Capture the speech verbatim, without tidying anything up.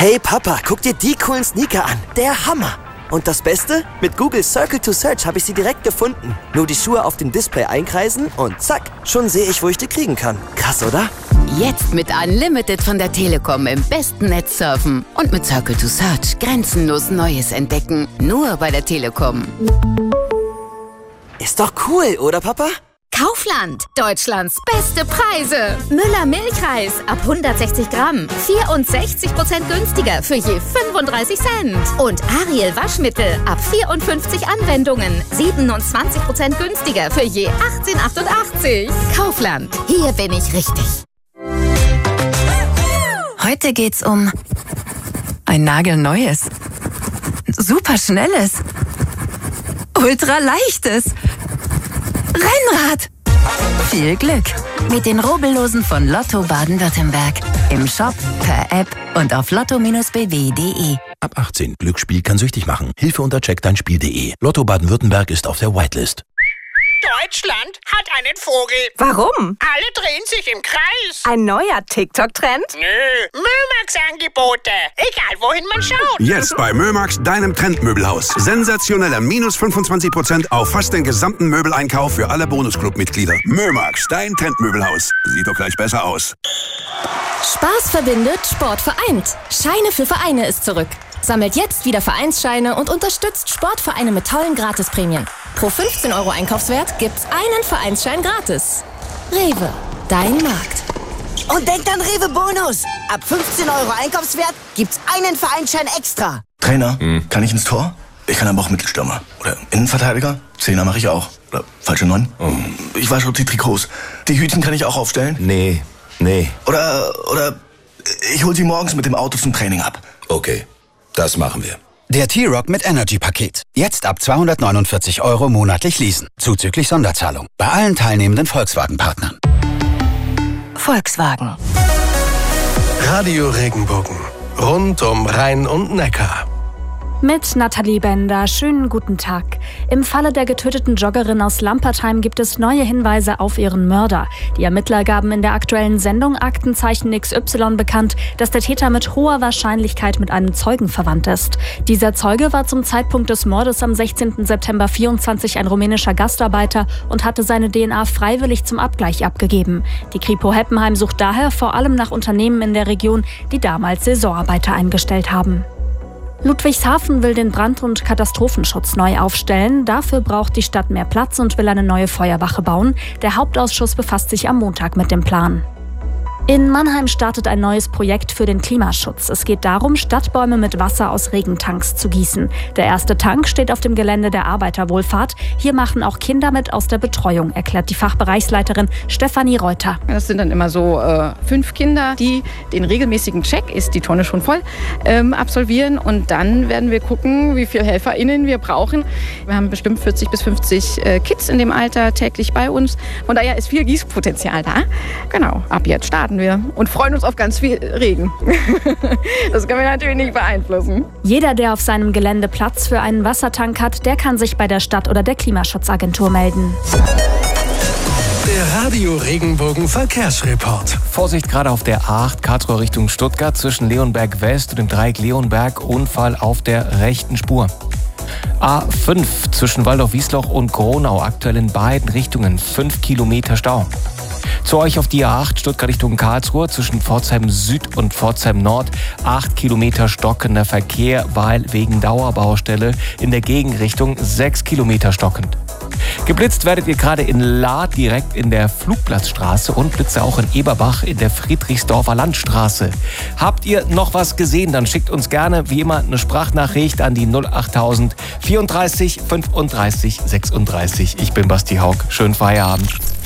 Hey Papa, guck dir die coolen Sneaker an. Der Hammer. Und das Beste? Mit Google Circle to Search habe ich sie direkt gefunden. Nur die Schuhe auf dem Display einkreisen und zack, schon sehe ich, wo ich die kriegen kann. Krass, oder? Jetzt mit Unlimited von der Telekom im besten Netz surfen. Und mit Circle to Search grenzenlos Neues entdecken. Nur bei der Telekom. Ist doch cool, oder Papa? Kaufland, Deutschlands beste Preise. Müller Milchreis ab hundertsechzig Gramm, vierundsechzig Prozent günstiger für je fünfunddreißig Cent. Und Ariel Waschmittel ab vierundfünfzig Anwendungen, siebenundzwanzig Prozent günstiger für je achtzehn achtundachtzig. Kaufland, hier bin ich richtig. Heute geht's um ein nagelneues, superschnelles, ultraleichtes Rennrad. Viel Glück mit den Rubbellosen von Lotto Baden-Württemberg. Im Shop, per App und auf lotto Bindestrich b w punkt d e. Ab achtzehn. Glücksspiel kann süchtig machen. Hilfe unter check dein Spiel punkt de. Lotto Baden-Württemberg ist auf der Whitelist. Deutschland hat einen Vogel. Warum? Alle drehen sich im Kreis. Ein neuer TikTok-Trend? Nö, Mömax-Angebote. Egal, wohin man schaut. Jetzt bei Mömax, deinem Trendmöbelhaus. Sensationeller minus fünfundzwanzig Prozent auf fast den gesamten Möbeleinkauf für alle Bonusclub-Mitglieder. Mömax, dein Trendmöbelhaus. Sieht doch gleich besser aus. Spaß verbindet, Sport vereint. Scheine für Vereine ist zurück. Sammelt jetzt wieder Vereinsscheine und unterstützt Sportvereine mit tollen Gratisprämien. Pro fünfzehn Euro Einkaufswert gibt's einen Vereinsschein gratis. Rewe, dein Markt. Und denkt an Rewe Bonus. Ab fünfzehn Euro Einkaufswert gibt's einen Vereinsschein extra. Trainer, hm. kann ich ins Tor? Ich kann aber auch Mittelstürmer. Oder Innenverteidiger? Zehner mache ich auch. Oder falsche Neun? Oh. Ich wasche die Trikots. Die Hütchen kann ich auch aufstellen? Nee, nee. Oder, oder ich hol sie morgens mit dem Auto zum Training ab. Okay, das machen wir. Der T-Rock mit Energy-Paket. Jetzt ab zweihundertneunundvierzig Euro monatlich leasen. Zuzüglich Sonderzahlung. Bei allen teilnehmenden Volkswagen-Partnern. Volkswagen. Radio Regenbogen. Rund um Rhein und Neckar. Mit Nathalie Bender. Schönen guten Tag. Im Falle der getöteten Joggerin aus Lampertheim gibt es neue Hinweise auf ihren Mörder. Die Ermittler gaben in der aktuellen Sendung Aktenzeichen X Y bekannt, dass der Täter mit hoher Wahrscheinlichkeit mit einem Zeugen verwandt ist. Dieser Zeuge war zum Zeitpunkt des Mordes am sechzehnten September vierundzwanzig ein rumänischer Gastarbeiter und hatte seine D N A freiwillig zum Abgleich abgegeben. Die Kripo Heppenheim sucht daher vor allem nach Unternehmen in der Region, die damals Saisonarbeiter eingestellt haben. Ludwigshafen will den Brand- und Katastrophenschutz neu aufstellen. Dafür braucht die Stadt mehr Platz und will eine neue Feuerwache bauen. Der Hauptausschuss befasst sich am Montag mit dem Plan. In Mannheim startet ein neues Projekt für den Klimaschutz. Es geht darum, Stadtbäume mit Wasser aus Regentanks zu gießen. Der erste Tank steht auf dem Gelände der Arbeiterwohlfahrt. Hier machen auch Kinder mit aus der Betreuung, erklärt die Fachbereichsleiterin Stefanie Reuter. Das sind dann immer so äh, fünf Kinder, die den regelmäßigen Check, ist die Tonne schon voll, ähm, absolvieren. Und dann werden wir gucken, wie viele HelferInnen wir brauchen. Wir haben bestimmt vierzig bis fünfzig äh, Kids in dem Alter täglich bei uns. Von daher ist viel Gießpotenzial da. Genau, ab jetzt starten wir und freuen uns auf ganz viel Regen. Das können wir natürlich nicht beeinflussen. Jeder, der auf seinem Gelände Platz für einen Wassertank hat, der kann sich bei der Stadt oder der Klimaschutzagentur melden. Der Radio Regenbogen Verkehrsreport. Vorsicht gerade auf der A acht Karlsruhe Richtung Stuttgart zwischen Leonberg West und dem Dreieck Leonberg. Unfall auf der rechten Spur. A fünf zwischen Waldorf-Wiesloch und Gronau. Aktuell in beiden Richtungen fünf Kilometer Stau. Zu euch auf die A acht Stuttgart Richtung Karlsruhe zwischen Pforzheim Süd und Pforzheim Nord. acht Kilometer stockender Verkehr, weil wegen Dauerbaustelle in der Gegenrichtung sechs Kilometer stockend. Geblitzt werdet ihr gerade in Lahr direkt in der Flugplatzstraße und Blitze auch in Eberbach in der Friedrichsdorfer Landstraße. Habt ihr noch was gesehen, dann schickt uns gerne wie immer eine Sprachnachricht an die null achttausend vierunddreißig fünfunddreißig sechsunddreißig. Ich bin Basti Haug. Schönen Feierabend.